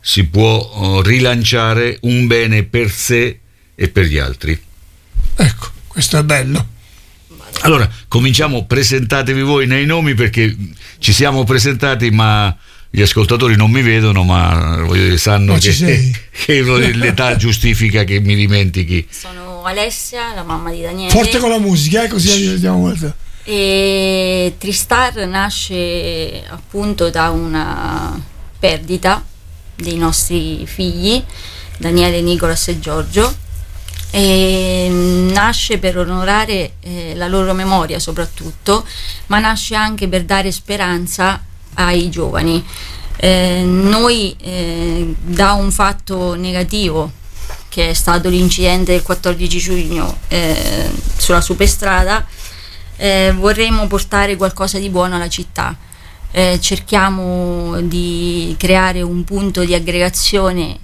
si può rilanciare un bene per sé e per gli altri. Ecco, questo è bello. Allora, cominciamo, presentatevi voi nei nomi, perché ci siamo presentati ma gli ascoltatori non mi vedono, ma sanno che l'età giustifica che mi dimentichi. Sono Alessia, la mamma di Daniele. Forte con la musica, così aiutiamo molto. E Tristar nasce appunto da una perdita dei nostri figli, Daniele, Nicolas e Giorgio, e nasce per onorare la loro memoria soprattutto, ma nasce anche per dare speranza ai giovani. Noi da un fatto negativo, che è stato l'incidente del 14 giugno sulla superstrada, vorremmo portare qualcosa di buono alla città. Cerchiamo di creare un punto di aggregazione,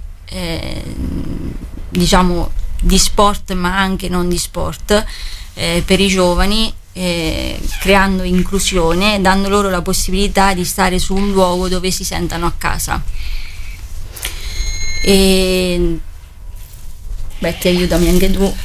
diciamo di sport, ma anche non di sport, per i giovani, creando inclusione, dando loro la possibilità di stare su un luogo dove si sentano a casa. Ti aiutami anche tu.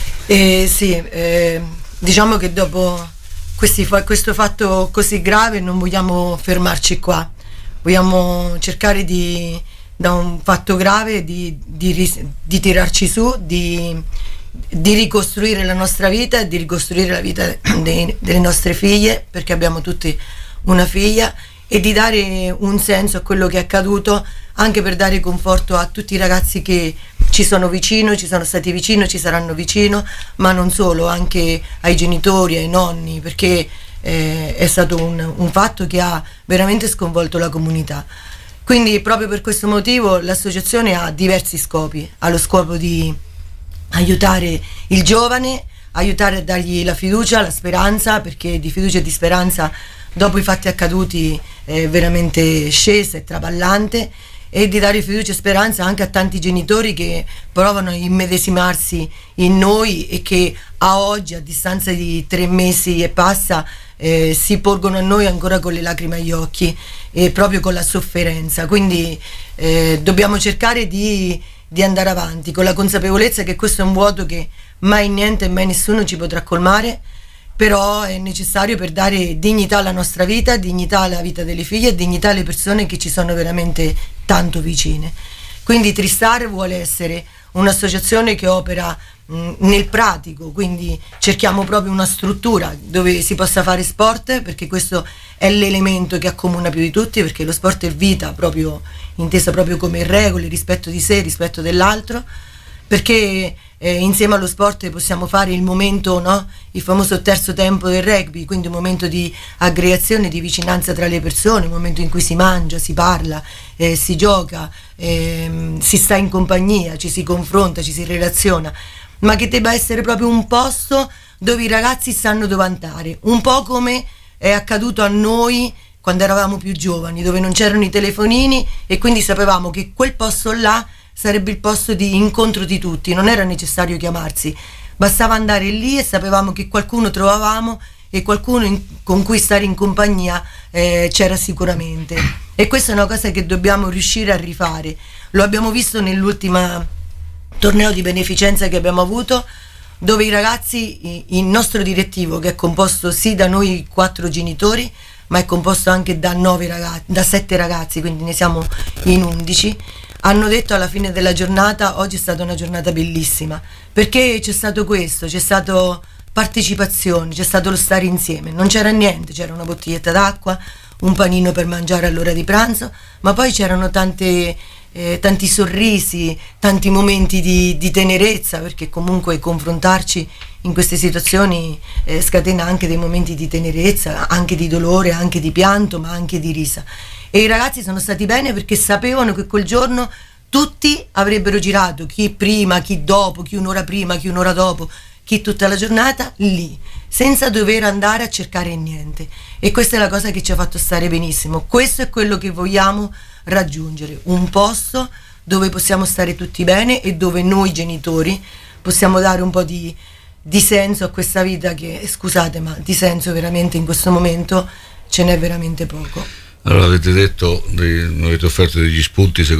Diciamo che dopo questo fatto così grave non vogliamo fermarci qua, vogliamo cercare da un fatto grave di tirarci su, di ricostruire la nostra vita, di ricostruire la vita delle nostre figlie, perché abbiamo tutti una figlia, e di dare un senso a quello che è accaduto, anche per dare conforto a tutti i ragazzi che ci sono vicino, ci sono stati vicino, ci saranno vicino, ma non solo, anche ai genitori, ai nonni, perché è stato un fatto che ha veramente sconvolto la comunità. Quindi proprio per questo motivo l'associazione ha diversi scopi. Ha lo scopo di aiutare il giovane, aiutare a dargli la fiducia, la speranza, perché di fiducia e di speranza dopo i fatti accaduti è veramente scesa, è traballante, e di dare fiducia e speranza anche a tanti genitori che provano a immedesimarsi in noi e che a oggi, a distanza di 3 mesi e passa, si porgono a noi ancora con le lacrime agli occhi e proprio con la sofferenza. Quindi dobbiamo cercare di andare avanti con la consapevolezza che questo è un vuoto che mai niente e mai nessuno ci potrà colmare, però è necessario per dare dignità alla nostra vita, dignità alla vita delle figlie e dignità alle persone che ci sono veramente tanto vicine. Quindi Tristar vuole essere un'associazione che opera nel pratico, quindi cerchiamo proprio una struttura dove si possa fare sport, perché questo è l'elemento che accomuna più di tutti, perché lo sport è vita, proprio intesa proprio come regole, rispetto di sé, rispetto dell'altro, perché insieme allo sport possiamo fare il momento, no? Il famoso terzo tempo del rugby, quindi un momento di aggregazione, di vicinanza tra le persone, un momento in cui si mangia, si parla, si gioca, si sta in compagnia, ci si confronta, ci si relaziona, ma che debba essere proprio un posto dove i ragazzi sanno dove andare, un po' come è accaduto a noi quando eravamo più giovani, dove non c'erano i telefonini e quindi sapevamo che quel posto là sarebbe il posto di incontro di tutti, non era necessario chiamarsi, bastava andare lì e sapevamo che qualcuno trovavamo e qualcuno con cui stare in compagnia c'era sicuramente. E questa è una cosa che dobbiamo riuscire a rifare. Lo abbiamo visto nell'ultima torneo di beneficenza che abbiamo avuto, dove i ragazzi, il nostro direttivo, che è composto sì da noi 4 genitori, ma è composto anche da 7 ragazzi, quindi ne siamo in 11, hanno detto alla fine della giornata: oggi è stata una giornata bellissima, perché c'è stato questo, c'è stato partecipazione, c'è stato lo stare insieme, non c'era niente, c'era una bottiglietta d'acqua, un panino per mangiare all'ora di pranzo, ma poi c'erano tanti sorrisi, tanti momenti di tenerezza, perché comunque confrontarci in queste situazioni scatena anche dei momenti di tenerezza, anche di dolore, anche di pianto, ma anche di risa. E i ragazzi sono stati bene perché sapevano che quel giorno tutti avrebbero girato, chi prima, chi dopo, chi un'ora prima, chi un'ora dopo, chi tutta la giornata lì, senza dover andare a cercare niente. E questa è la cosa che ci ha fatto stare benissimo. Questo è quello che vogliamo raggiungere, un posto dove possiamo stare tutti bene e dove noi genitori possiamo dare un po' di senso a questa vita che, scusate, ma di senso veramente in questo momento ce n'è veramente poco. Allora, avete detto, avete offerto degli spunti